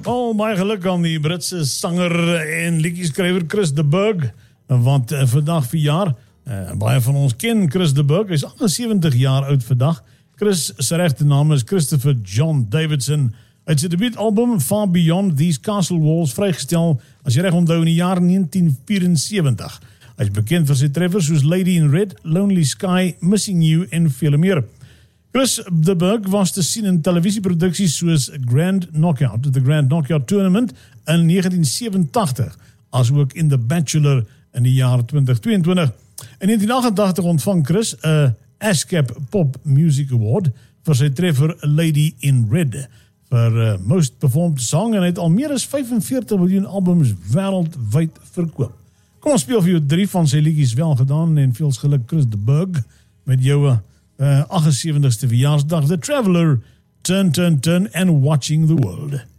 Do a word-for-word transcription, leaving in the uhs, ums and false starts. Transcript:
Al baie geluk aan die Britse sanger en liedjeskrywer Chris de Burgh, want uh, vandag verjaar. Uh, baie van ons ken Chris de Burgh, hy is agt en sewentig jaar oud vandag. Chris se regte naam is Christopher John Davidson. Hy het sy debuutalbum Far Beyond These Castle Walls vrygestel, as jy reg onthou, in die jaar negentien vierensewentig. Hy is bekend vir sy treffers soos Lady in Red, Lonely Sky, Missing You en vele meer. Chris de Burgh was te sien in televisieproduksies soos Grand Knockout, The Grand Knockout Tournament in negentien sewenentagtig, as ook in The Bachelor in die jaar twintig tweeëntwintig. In negentien agt-en-tagtig ontvang Chris 'n ASCAP Pop Music Award vir sy treffer Lady in Red vir uh, Most Performed Song, en hy het al meer as vyfenveertig miljoen albums wêreldwyd verkoop. Kom ons speel vir jou drie van sy liedjies wel gedaan, en veel geluk Chris de Burgh met jou uh, agt en sewentigste verjaarsdag, The Traveller, Turn, Turn, Turn and Watching the World.